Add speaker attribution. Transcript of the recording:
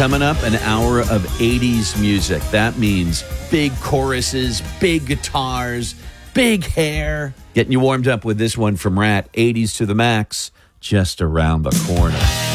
Speaker 1: Coming up, an hour of 80s music. That means big choruses, big guitars, big hair. Getting you warmed up with this one from Rat, 80s to the max, just around the corner.